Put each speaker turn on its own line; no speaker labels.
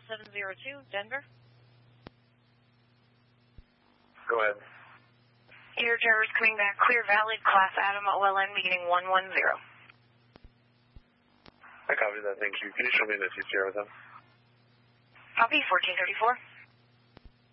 702, Denver.
Go ahead.
Air driver's coming back clear, valid, class Adam, OLN, beginning 110.
I copy that, thank you. Can you show me the TCR with them?
Copy, 1434.